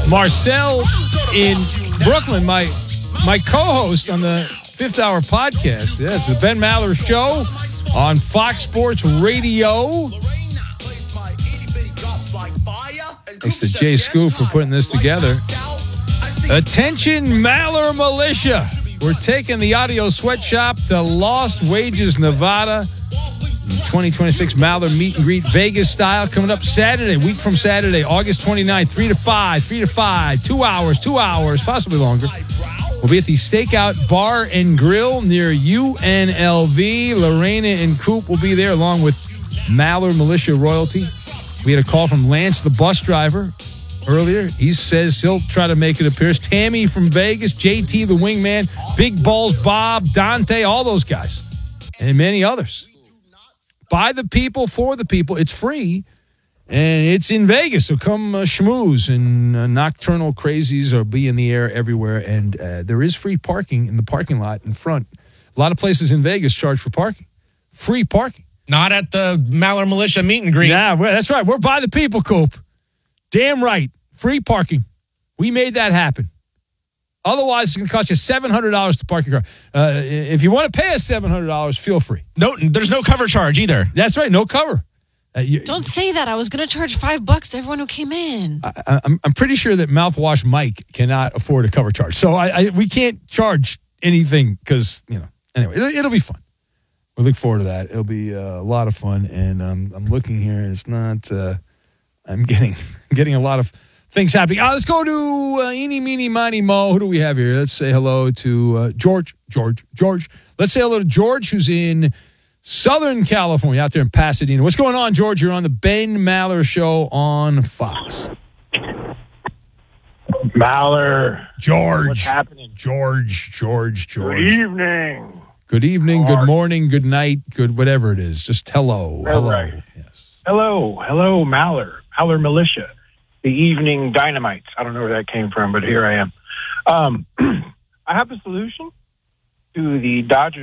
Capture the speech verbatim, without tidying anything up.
Marcel in Brooklyn, my my co-host on the Fifth Hour podcast. Yeah, it's the Ben Maller Show on Fox Sports Radio. Thanks to Jay Scoop for putting this together. Attention, Maller Militia. We're taking the audio sweatshop to Lost Wages, Nevada. twenty twenty-six Maller Meet and Greet Vegas style coming up Saturday, week from Saturday, August twenty-ninth, three to five, three to five, two hours, two hours, possibly longer. We'll be at the Stakeout Bar and Grill near U N L V. Lorena and Coop will be there along with Maller Militia royalty. We had a call from Lance, the bus driver, earlier. He says he'll try to make it appearance. Tammy from Vegas, J T, the wingman, Big Balls Bob, Dante, all those guys, and many others. By the people, for the people. It's free, and it's in Vegas, so come uh, schmooze, and uh, nocturnal crazies will be in the air everywhere, and uh, there is free parking in the parking lot in front. A lot of places in Vegas charge for parking. Free parking. Not at the Maller Militia meet and greet. Yeah, that's right. We're by the people, Coop. Damn right. Free parking. We made that happen. Otherwise, it's going to cost you seven hundred dollars to park your car. Uh, if you want to pay us seven hundred dollars, feel free. No, there's no cover charge either. That's right. No cover. Uh, you, Don't say that. I was going to charge five bucks to everyone who came in. I, I'm, I'm pretty sure that Mouthwash Mike cannot afford a cover charge. So I, I we can't charge anything because, you know, anyway, it'll, it'll be fun. We look forward to that. It'll be uh, a lot of fun. And um, I'm looking here. It's not, uh, I'm getting, getting a lot of things happening. Uh, let's go to uh, Eeny, Meeny, Miny, Mo. Who do we have here? Let's say hello to uh, George, George, George. Let's say hello to George, who's in Southern California, out there in Pasadena. What's going on, George? You're on the Ben Maller Show on Fox. Maller. George. What's happening? George, George, George. Good evening. Good evening, good morning, good night, good whatever it is. Just hello. Hello. Right. Yes. Hello. Hello, Maller. Maller Militia. The Evening Dynamites. I don't know where that came from, but here I am. Um, I have a solution to the Dodgers